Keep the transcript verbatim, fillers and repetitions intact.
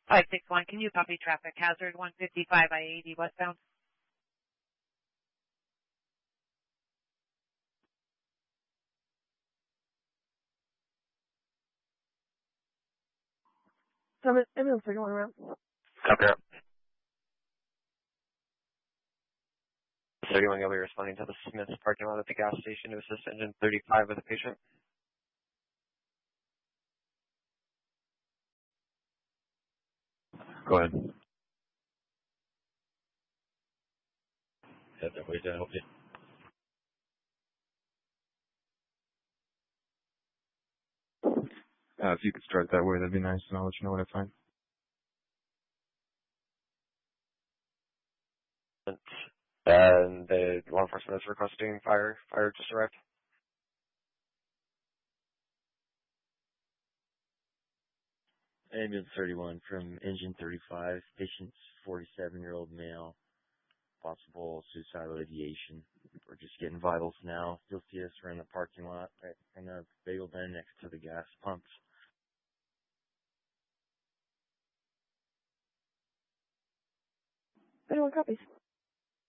five six one, can you copy traffic hazard one fifty-five I eighty westbound? Summit, ambulance thirty one around. Copy up. thirty-one, you'll be responding to the Smith's parking lot at the gas station to assist engine thirty-five with the patient. Go ahead. Head that way to help you. Uh, if you could start that way, that'd be nice, and I'll let you know when I find. And the law enforcement is requesting fire. Fire just arrived. Ambulance thirty-one from engine thirty-five, patient's forty-seven-year-old male, possible suicidal ideation. We're just getting vitals now. You'll see us around the parking lot, right in the bagel bin next to the gas pumps. Anyone copies?